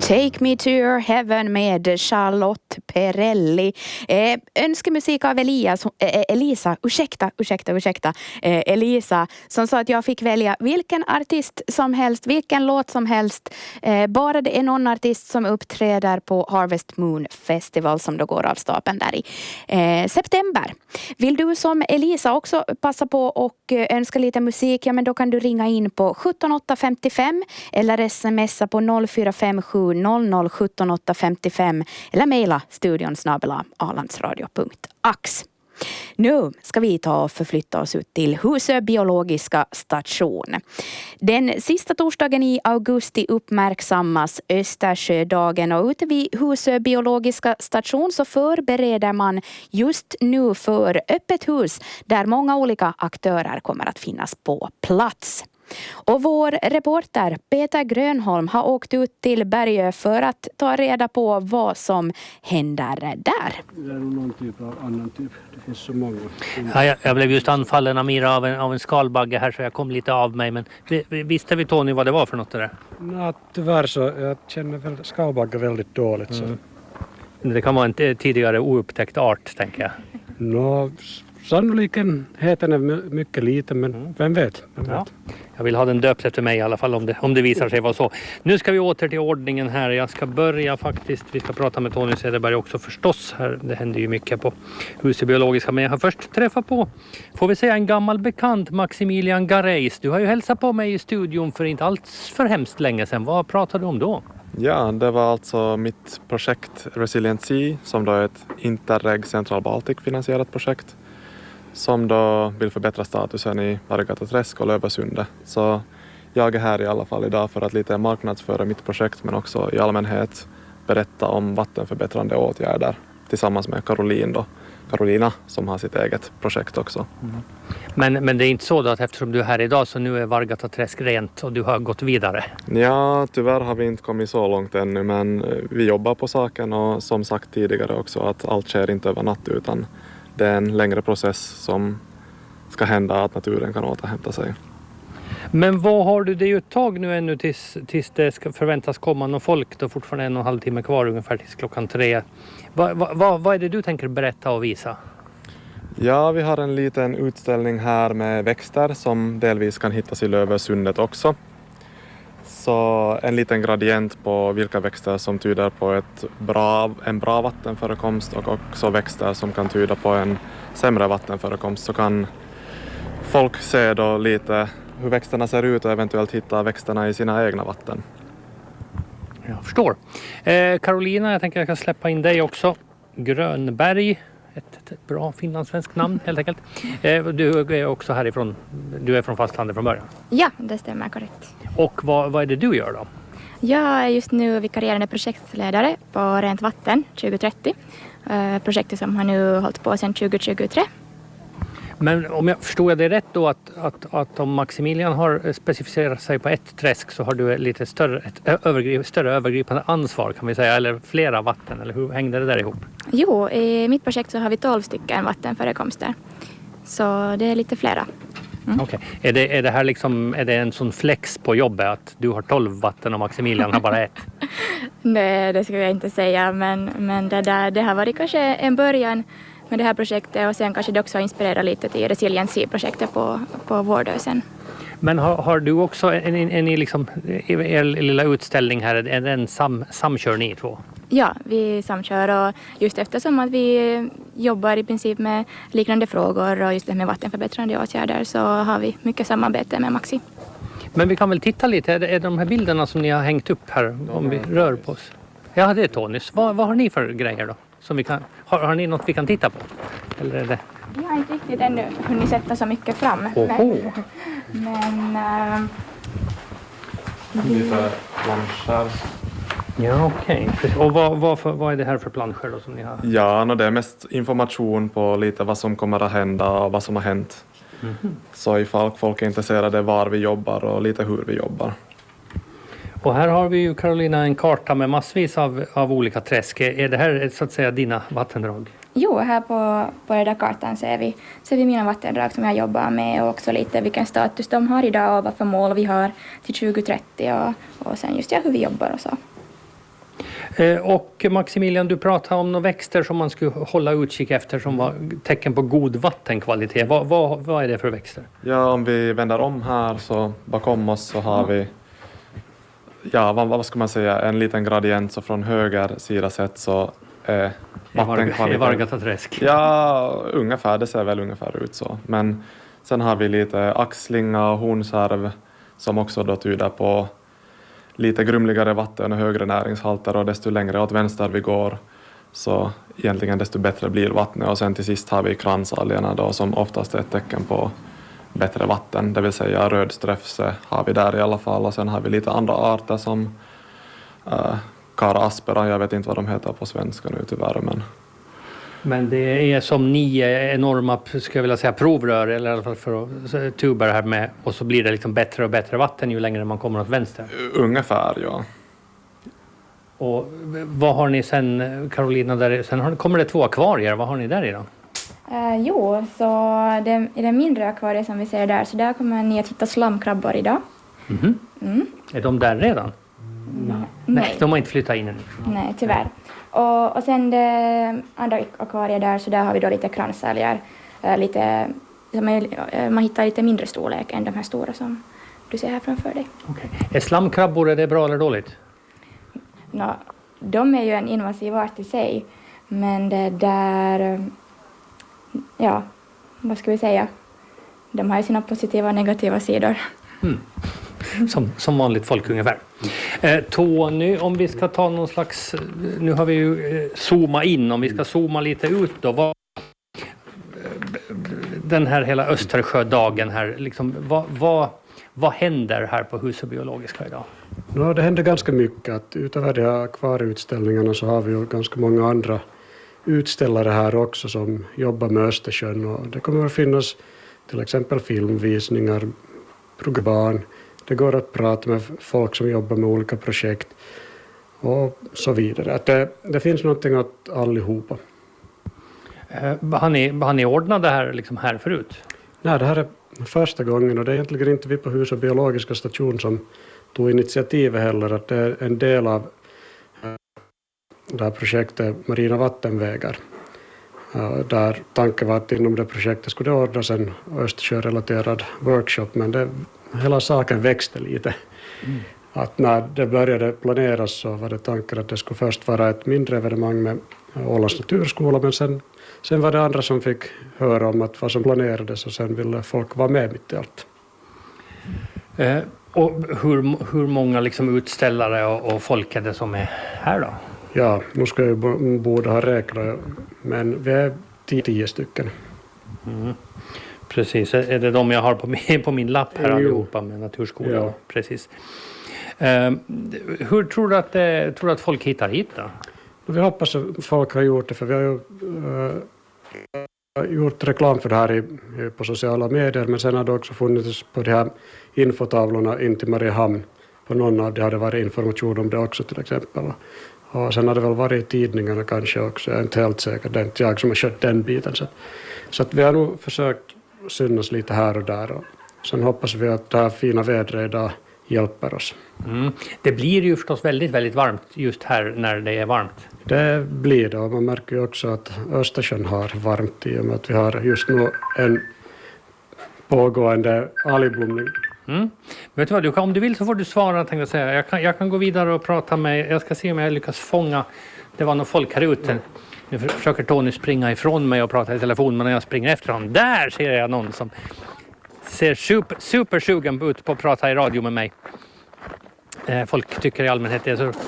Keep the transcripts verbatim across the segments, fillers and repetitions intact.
Take Me To Your Heaven med Charlotte Perrelli. Eh, önskemusik av Elias, eh, Elisa, ursäkta, ursäkta, ursäkta. Eh, Elisa som sa att jag fick välja vilken artist som helst, vilken låt som helst. Eh, bara det är någon artist som uppträder på Harvest Moon Festival som då går av stapeln där i eh, september. Vill du som Elisa också passa på och önska lite musik, ja men då kan du ringa in på sjutton åtta femtiofem eller smsa på noll fyra fem sju noll noll sjutton åtta femtiofem eller mejla studion snabel-a alandsradio punkt ax. Nu ska vi ta och förflytta oss ut till Husö biologiska station. Den sista torsdagen i augusti uppmärksammas Östersjödagen och ute vid Husö biologiska station så förbereder man just nu för öppet hus där många olika aktörer kommer att finnas på plats. Och vår reporter Peter Grönholm har åkt ut till Bergö för att ta reda på vad som händer där. Det är någon typ av annan typ. Det finns så många. Ja, jag, jag blev just anfallen Amira av en, av en skalbagge här så jag kom lite av mig. Men vi, vi, visste vi Tony vad det var för något det där? Nej, tyvärr så jag känner väl skalbagge väldigt dåligt. Så. Mm. Det kan vara en t- tidigare oupptäckt art tänker jag. Nå, sannolikheten är mycket liten men mm. vem vet? Vem vet? Ja. Jag vill ha den döpt efter mig i alla fall om det, om det visar sig vara så. Nu ska vi åter till ordningen här. Jag ska börja faktiskt. Vi ska prata med Tony Cederberg också förstås. Här, det händer ju mycket på Husö biologiska. Men jag har först träffat på, får vi säga en gammal bekant, Maximilian Gareis. Du har ju hälsat på mig i studion för inte alls för hemskt länge sedan. Vad pratade du om då? Ja, det var alltså mitt projekt Resilient Sea som då är ett Interreg Central Baltic finansierat projekt som då vill förbättra statusen i Vargataträsk och Lövösundet. Så jag är här i alla fall idag för att lite marknadsföra mitt projekt men också i allmänhet berätta om vattenförbättrande åtgärder tillsammans med Caroline då. Carolina som har sitt eget projekt också. Mm. Men, men det är inte så då att eftersom du är här idag så nu är Vargataträsk rent och du har gått vidare? Ja, tyvärr har vi inte kommit så långt ännu men vi jobbar på saken och som sagt tidigare också att allt sker inte över natt utan det är en längre process som ska hända att naturen kan återhämta sig. Men vad har du, det är ju ett tag nu ännu tills, tills det ska förväntas komma någon folk då fortfarande en och en halv timme kvar ungefär tills klockan tre. Va, va, va, vad är det du tänker berätta och visa? Ja, vi har en liten utställning här med växter som delvis kan hittas i Lövösundet också. Så en liten gradient på vilka växter som tyder på ett bra, en bra vattenförekomst och också växter som kan tyda på en sämre vattenförekomst så kan folk se då lite hur växterna ser ut och eventuellt hitta växterna i sina egna vatten. Jag förstår. Eh, Carolina, jag tänker jag kan släppa in dig också. Grönberg, ett, ett bra finlandssvenskt namn helt enkelt. Eh, du är också härifrån, du är från fastlandet från början. Ja, det stämmer korrekt. Och vad, vad är det du gör då? Jag är just nu vikarierande projektledare på Rent vatten tjugo trettio. Eh, projektet som har nu hållit på sedan tjugo tjugotre. Men om jag förstod det rätt då att, att, att om Maximilian har specificerat sig på ett träsk så har du lite större, ett övergri- större övergripande ansvar kan vi säga, eller flera vatten, eller hur hängde det där ihop? Jo, i mitt projekt så har vi tolv stycken vattenförekomster. Så det är lite flera. Mm. Okej. Okay. Är, det, är det här liksom, är det en sån flex på jobbet att du har tolv vatten och Maximilian har bara ett? Nej, det skulle jag inte säga, men, men det, där, det har varit kanske en början med det här projektet och sen kanske det också inspirerar lite till Resilient Sea-projektet på, på Vårdösen. Men har, har du också en, en, en liksom, er lilla utställning här, är den sam, samkör ni två? Ja, vi samkör och just eftersom att vi jobbar i princip med liknande frågor och just det med vattenförbättrande åtgärder så har vi mycket samarbete med Maxi. Men vi kan väl titta lite, är det, är det de här bilderna som ni har hängt upp här om vi rör på oss? Ja, det är Tonys. Vad, vad har ni för grejer då? Som vi kan, har, har ni något vi kan titta på? Eller är det... Vi har inte riktigt ännu hunnit sätta så mycket fram. Oho. Men... men äh, Lite planscher. Ja, okej. Okay. Och vad, vad, för, vad är det här för planscher då som ni har? Ja, no, det är mest information på lite vad som kommer att hända och vad som har hänt. Mm-hmm. Så ifall folk är intresserade var vi jobbar och lite hur vi jobbar. Och här har vi ju Carolina en karta med massvis av, av olika träsk. Är det här så att säga dina vattendrag? Jo, här på, på den där kartan ser vi, ser vi mina vattendrag som jag jobbar med och också lite vilken status de har idag och vad för mål vi har till tjugo trettio och, och sen just ja, hur vi jobbar och så. Eh, och Maximilian, du pratade om några växter som man skulle hålla utkik efter som var tecken på god vattenkvalitet. Vad, vad, vad är det för växter? Ja, om vi vänder om här så bakom oss så har vi, ja vad, vad ska man säga, en liten gradient, så från höger sida sett så är vattenkvalitet. Är Vargataträsk? Ja, ungefär, det ser väl ungefär ut så. Men sen har vi lite axlinga och hornsärv som också då tyder på lite grumligare vatten och högre näringshalter, och desto längre åt vänster vi går så egentligen desto bättre blir vattnet. Och sen till sist har vi kransalgerna då som oftast är ett tecken på bättre vatten, det vill säga rödsträfse har vi där i alla fall, och sen har vi lite andra arter som äh, Cara aspera, jag vet inte vad de heter på svenska nu tyvärr, men Men det är som nio enorma, ska jag vilja säga, provrör, eller i alla fall för att, tuber här med, och så blir det liksom bättre och bättre vatten ju längre man kommer åt vänster. ungefär, ja. Och vad har ni sen, Carolina, där, sen har, kommer det två akvarier, vad har ni där i då? Uh, jo, så det, i det mindre akvariet som vi ser där, så där kommer ni att hitta slamkrabbor idag. Mm-hmm. Mm. Är de där redan? Nej. Nej, de har inte flyttat in än. Nej, tyvärr. Och, och sen det andra akvariet där, så där har vi då lite kransälgar. Uh, lite, som är, uh, man hittar lite mindre storlek än de här stora som du ser här framför dig. Okay. Är slamkrabbor, är det bra eller dåligt? No, de är ju en invasiv art i sig, men det där, ja, vad ska vi säga, de har ju sina positiva och negativa sidor. Mm. Som, som vanligt folk ungefär. Eh, Tony, om vi ska ta någon slags, nu har vi ju eh, zooma in, om vi ska zooma lite ut då, vad, den här hela Östersjödagen här, liksom, vad, vad, vad händer här på Husobiologiska idag? Ja, det händer ganska mycket. Att utöver de här akvarieutställningarna så har vi ju ganska många andra utställare här också som jobbar med Östersjön. Och det kommer att finnas till exempel filmvisningar, program. Det går att prata med folk som jobbar med olika projekt och så vidare. Att det, det finns någonting åt allihopa. Eh, har, ni, har ni ordnat det här, liksom här förut? Nej, det här är första gången, och det är egentligen inte vi på Husobiologiska station som tog initiativet heller. Att det är en del av det här projektet Marina vattenvägar. Där tanken var att inom det projektet skulle det ordnas en Östersjörelaterad workshop, men det, hela saken växte lite. Mm. Att när det började planeras så var det tanken att det skulle först vara ett mindre evenemang med Ålands naturskola, men sen, sen var det andra som fick höra om att vad som planerades, och sen ville folk vara med mitt i allt. Eh, och hur, hur många liksom utställare och, och folk är det som är här då? Ja, nu ska jag b- borde ha räknat, men vi är tio, tio stycken. Mm. Precis, är det de jag har på min, på min lapp här allihopa med naturskolan? Ja. Precis. Eh, hur tror du, att, eh, tror du att folk hittar hit då? Vi hoppas att folk har gjort det, för vi har ju uh, gjort reklam för det här i, på sociala medier, men sen har det också funnits på de här infotavlorna in till Mariehamn. På någon av det hade varit information om det också till exempel. Och sen har det väl varit i tidningarna kanske också, jag är inte helt säker, det är inte jag som har kört den biten. Så, så att vi har nog försökt synas lite här och där, och sen hoppas vi att det här fina vädret idag hjälper oss. Mm. Det blir ju förstås väldigt, väldigt varmt just här när det är varmt. Det blir det, och man märker ju också att Östersjön har varmt i och med att vi har just nu en pågående algblomning. Mm. Vet du vad, du kan, om du vill så får du svara, tänkte jag säga. Jag kan, jag kan gå vidare och prata med, jag ska se om jag lyckas fånga, det var någon folk här ute. Mm. Nu försöker Tony springa ifrån mig och prata i telefon, men när jag springer efter honom, där ser jag någon som ser super, super sugen ut på att prata i radio med mig. Eh, folk tycker i allmänhet det är så...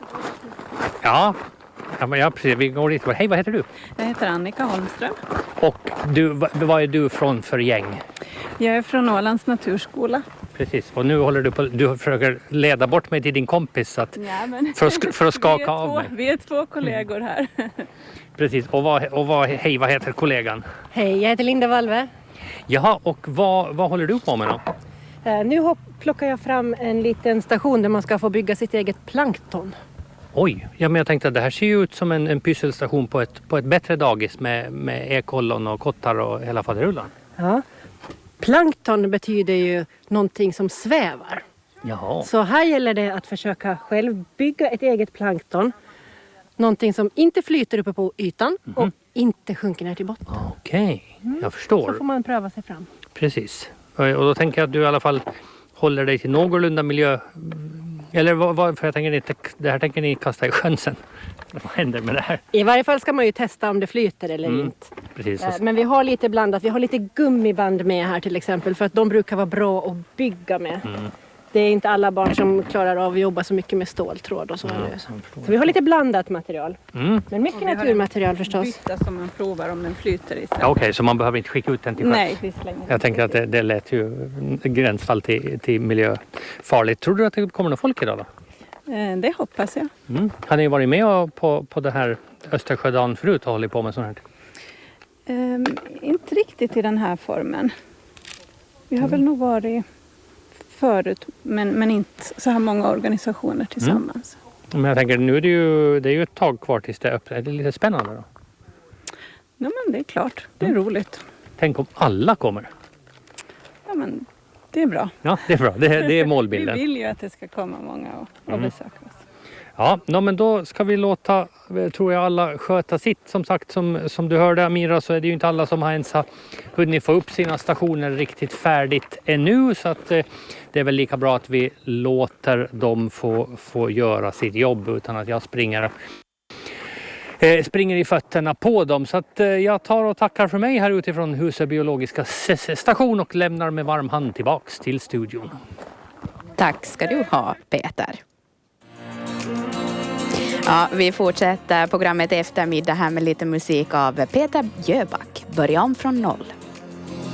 Ja, ja precis, vi går dit. Hej, vad heter du? Jag heter Annika Holmström. Och du, vad är du från för gäng? Jag är från Ålands naturskola. Precis, och nu håller du på, du försöker leda bort mig till din kompis så att, ja, men, för, att, för att skaka två, av mig. Vi är två kollegor här. Precis, och, vad, och vad, hej, vad heter kollegan? Hej, jag heter Linda Valve. Jaha, och vad, vad håller du på med då? Uh, nu hopp, plockar jag fram en liten station där man ska få bygga sitt eget plankton. Oj, ja, men jag tänkte att det här ser ju ut som en, en pysselstation på ett, på ett bättre dagis med, med ekollon och kottar och hela faderullan. Ja. Plankton betyder ju någonting som svävar. Jaha. Så här gäller det att försöka själv bygga ett eget plankton Någonting som inte flyter uppe på ytan Mhm. och inte sjunker ner till botten. Okej, jag Så förstår. får man pröva sig fram. Precis. Och och då tänker jag att du i alla fall håller dig till någorlunda miljö. Eller vad, vad för jag tänker inte, det här tänker ni kasta i sjön sen. Vad händer med det här? I varje fall ska man ju testa om det flyter eller Mm. inte. Precis. Eh, Men vi har lite blandat. Vi har lite gummiband med här till exempel. För att de brukar vara bra att bygga med. Mm. Det är inte alla barn som klarar av att jobba så mycket med ståltråd och så. Ja, nu. jag förstår. Så vi har lite blandat material. Mm. Men mycket Och vi har naturmaterial förstås. Bytta som man provar om den flyter i sig. Ja, Okej, så man behöver inte skicka ut den till sjöss? Nej, vi slänger den. Jag tänker att det, det lät ju gränsfall till, till miljöfarligt. Tror du att det kommer någon folk idag då? Eh, Det hoppas jag. Mm. Har ni varit med och på, på det här Östersjödagen förut och hållit på med sånt här? Ehm, inte riktigt i den här formen. Vi har väl nog varit förut, men, men inte så här många organisationer tillsammans. Men jag tänker nu är det ju, det är ju ett tag kvar tills det öppnar. Är det lite spännande då? Ja, men det är klart. Det är Mm. roligt. Tänk om alla kommer. Ja, men det är bra. Ja, det är bra. Det, det är Vi målbilden. vill ju att det ska komma många och, och Mm. besöka oss. Ja, no, men då ska vi låta, tror jag, alla sköta sitt. Som sagt, som, som du hörde Amira, så är det ju inte alla som har ens har hunnit få upp sina stationer riktigt färdigt ännu. Så att eh, det är väl lika bra att vi låter dem få, få göra sitt jobb utan att jag springer, eh, springer i fötterna på dem. Så att eh, jag tar och tackar för mig här utifrån Husö biologiska station och lämnar med varm hand tillbaks till studion. Tack ska du ha, Peter. Ja, vi fortsätter programmet eftermiddag här med lite musik av Peter Jöback. Börja om från noll.